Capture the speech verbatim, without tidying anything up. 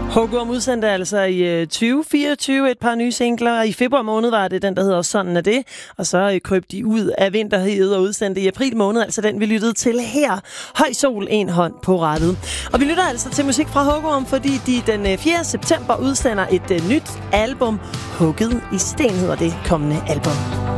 Hågum udsendte altså i tyve fireogtyve et par nye singler. I februar måned var det den, der hedder Sådan er det. Og så krøb de ud af vinterhedet og udsendte i april måned, altså den, vi lyttede til her. Høj sol, en hånd på rattet. Og vi lytter altså til musik fra Hågum, fordi de den fjerde september udsender et nyt album. Hugget i sten hedder det kommende album.